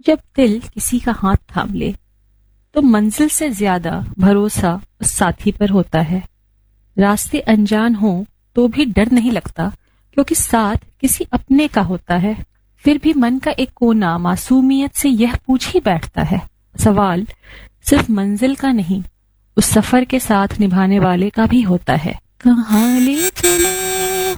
जब दिल किसी का हाथ थाम ले तो मंजिल से ज्यादा भरोसा उस साथी पर होता है। रास्ते अनजान हो तो भी डर नहीं लगता, क्योंकि साथ किसी अपने का होता है। फिर भी मन का एक कोना मासूमियत से यह पूछ ही बैठता है, सवाल सिर्फ मंजिल का नहीं, उस सफर के साथ निभाने वाले का भी होता है। कहाँ ले चला